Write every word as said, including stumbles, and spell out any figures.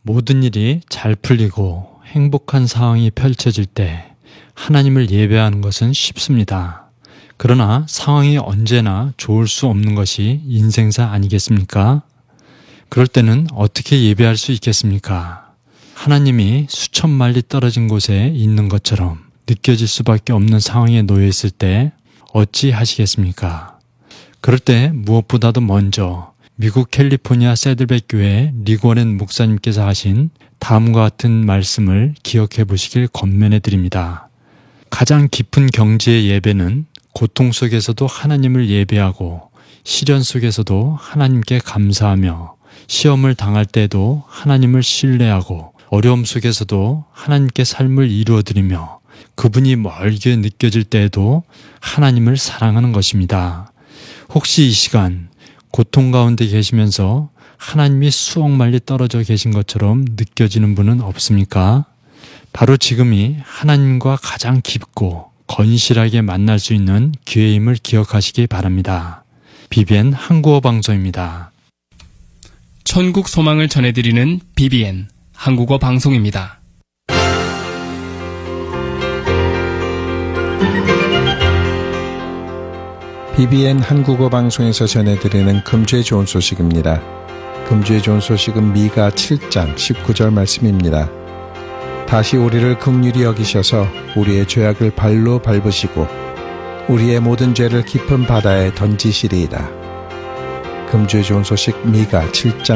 모든 일이 잘 풀리고 행복한 상황이 펼쳐질 때 하나님을 예배하는 것은 쉽습니다. 그러나 상황이 언제나 좋을 수 없는 것이 인생사 아니겠습니까? 그럴 때는 어떻게 예배할 수 있겠습니까? 하나님이 수천 마일이 떨어진 곳에 있는 것처럼 느껴질 수밖에 없는 상황에 놓여 있을 때 어찌 하시겠습니까? 그럴 때 무엇보다도 먼저 미국 캘리포니아 새들백 교회 리고렌 목사님께서 하신 다음과 같은 말씀을 기억해 보시길 권면해 드립니다. 가장 깊은 경지의 예배는 고통 속에서도 하나님을 예배하고 시련 속에서도 하나님께 감사하며 시험을 당할 때에도 하나님을 신뢰하고 어려움 속에서도 하나님께 삶을 이루어드리며 그분이 멀게 느껴질 때에도 하나님을 사랑하는 것입니다. 혹시 이 시간 고통 가운데 계시면서 하나님이 수억 마일리 떨어져 계신 것처럼 느껴지는 분은 없습니까? 바로 지금이 하나님과 가장 깊고 건실하게 만날 수 있는 기회임을 기억하시기 바랍니다. 비비엔 한국어 방송입니다. 천국 소망을 전해드리는 비비엔 한국어 방송입니다. 비비엔 한국어 방송에서 전해드리는 금주의 좋은 소식입니다. 금주의 좋은 소식은 미가 칠 장 십구 절 말씀입니다. 다시 우리를 긍휼히 여기셔서 우리의 죄악을 발로 밟으시고 우리의 모든 죄를 깊은 바다에 던지시리이다. 금주의 좋은 소식 미가 칠 장